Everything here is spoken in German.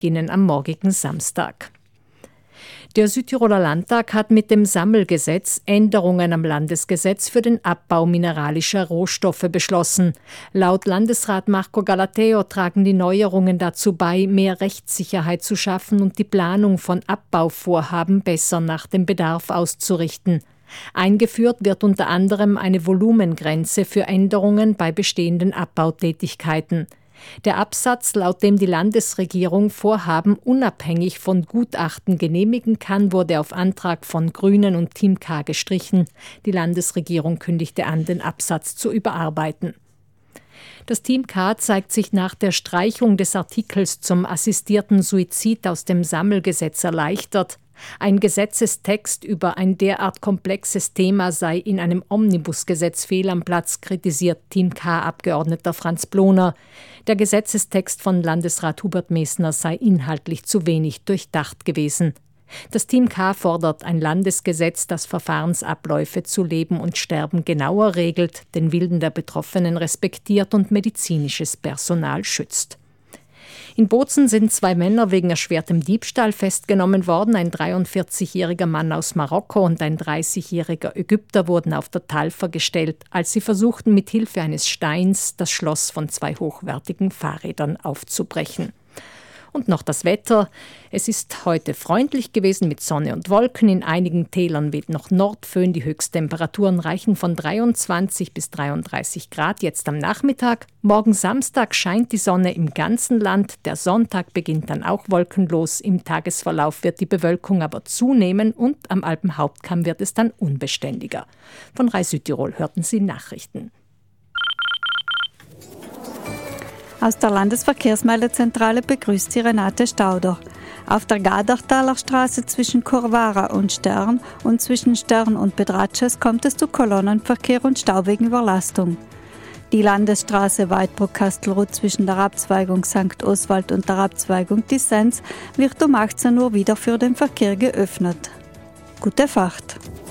beginnen am morgigen Samstag. Der Südtiroler Landtag hat mit dem Sammelgesetz Änderungen am Landesgesetz für den Abbau mineralischer Rohstoffe beschlossen. Laut Landesrat Marco Galateo tragen die Neuerungen dazu bei, mehr Rechtssicherheit zu schaffen und die Planung von Abbauvorhaben besser nach dem Bedarf auszurichten. Eingeführt wird unter anderem eine Volumengrenze für Änderungen bei bestehenden Abbautätigkeiten. Der Absatz, laut dem die Landesregierung Vorhaben unabhängig von Gutachten genehmigen kann, wurde auf Antrag von Grünen und Team K gestrichen. Die Landesregierung kündigte an, den Absatz zu überarbeiten. Das Team K zeigt sich nach der Streichung des Artikels zum assistierten Suizid aus dem Sammelgesetz erleichtert. Ein Gesetzestext über ein derart komplexes Thema sei in einem Omnibusgesetz fehl am Platz, kritisiert Team K-Abgeordneter Franz Bloner. Der Gesetzestext von Landesrat Hubert Mesner sei inhaltlich zu wenig durchdacht gewesen. Das Team K fordert ein Landesgesetz, das Verfahrensabläufe zu Leben und Sterben genauer regelt, den Willen der Betroffenen respektiert und medizinisches Personal schützt. In Bozen sind 2 Männer wegen erschwertem Diebstahl festgenommen worden. Ein 43-jähriger Mann aus Marokko und ein 30-jähriger Ägypter wurden auf der Talfer gestellt, als sie versuchten, mit Hilfe eines Steins das Schloss von 2 hochwertigen Fahrrädern aufzubrechen. Und noch das Wetter. Es ist heute freundlich gewesen mit Sonne und Wolken. In einigen Tälern weht noch Nordföhn. Die Höchsttemperaturen reichen von 23 bis 33 Grad jetzt am Nachmittag. Morgen Samstag scheint die Sonne im ganzen Land. Der Sonntag beginnt dann auch wolkenlos. Im Tagesverlauf wird die Bewölkung aber zunehmen und am Alpenhauptkamm wird es dann unbeständiger. Von Rai Südtirol hörten Sie Nachrichten. Aus der Landesverkehrsmeldezentrale begrüßt Sie Renate Stauder. Auf der Gadertaler Straße zwischen Korvara und Stern und zwischen Stern und Bedratsches kommt es zu Kolonnenverkehr und Stau wegen Überlastung. Die Landesstraße Weidbruck-Kastelruth zwischen der Abzweigung St. Oswald und der Abzweigung Dissens wird um 18 Uhr wieder für den Verkehr geöffnet. Gute Fahrt!